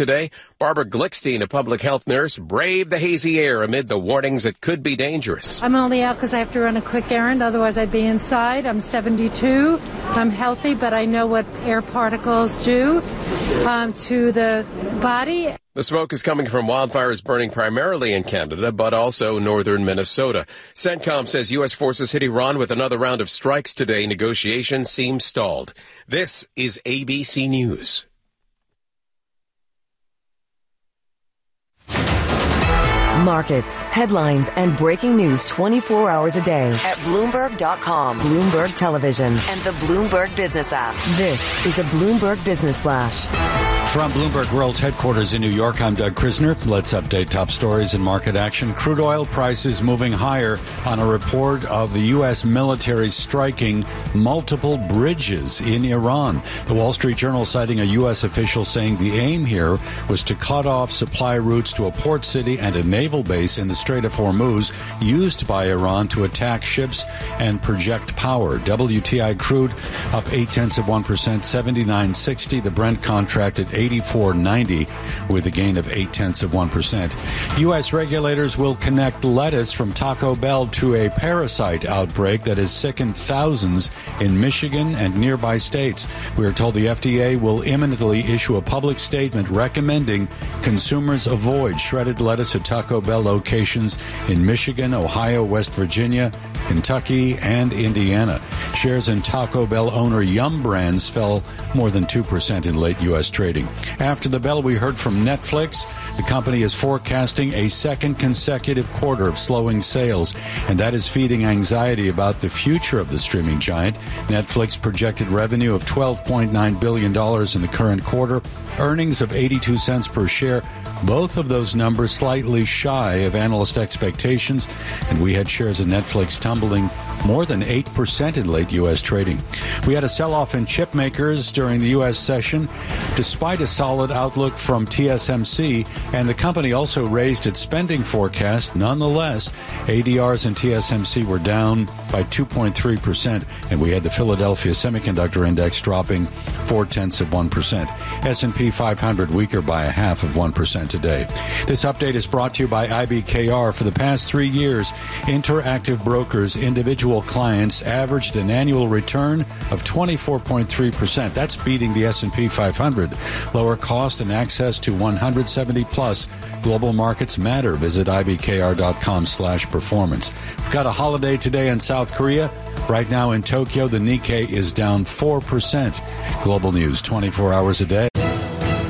today. Barbara Glickstein, a public health nurse, braved the hazy air amid the warnings it could be dangerous. I'm only out because I have to run a quick errand. Otherwise, I'd be inside. I'm 72. I'm healthy, but I know what air particles do to the body. The smoke is coming from wildfires burning primarily in Canada, but also northern Minnesota. CENTCOM says U.S. forces hit Iran with another round of strikes today. Negotiations seem stalled. This is ABC News. Markets, headlines, and breaking news 24 hours a day at Bloomberg.com, Bloomberg Television, and the Bloomberg Business app. This is a Bloomberg Business Flash. From Bloomberg World's headquarters in New York, I'm Doug Krisner. Let's update top stories and market action. Crude oil prices moving higher on a report of the U.S. military striking multiple bridges in Iran. The Wall Street Journal citing a U.S. official saying the aim here was to cut off supply routes to a port city and a naval base in the Strait of Hormuz used by Iran to attack ships and project power. WTI crude up 0.8%, $79.60. The Brent contract at $84.90 with a gain of 0.8%. U.S. regulators will connect lettuce from Taco Bell to a parasite outbreak that has sickened thousands in Michigan and nearby states. We are told the FDA will imminently issue a public statement recommending consumers avoid shredded lettuce at Taco Bell locations in Michigan, Ohio, West Virginia, Kentucky, and Indiana. Shares in Taco Bell owner Yum Brands fell more than 2% in late U.S. trading. After the bell, we heard from Netflix. The company is forecasting a second consecutive quarter of slowing sales, and that is feeding anxiety about the future of the streaming giant. Netflix projected revenue of $12.9 billion in the current quarter, earnings of 82 cents per share. Both of those numbers slightly shy of analyst expectations, and we had shares of Netflix tumbling more than 8% in late U.S. trading. We had a sell-off in chip makers during the U.S. session, despite a solid outlook from TSMC, and the company also raised its spending forecast. Nonetheless, ADRs in TSMC were down by 2.3%, and we had the Philadelphia Semiconductor Index dropping 0.4%. S&P 500 weaker by 0.5% today. This update is brought to you by IBKR. For the past 3 years, Interactive Brokers individual clients averaged an annual return of 24.3%. That's beating the S&P 500. Lower cost and access to 170-plus global markets matter. Visit ibkr.com/performance. We've got a holiday today in South Korea. Right now in Tokyo, the Nikkei is down 4%. Global news 24 hours a day.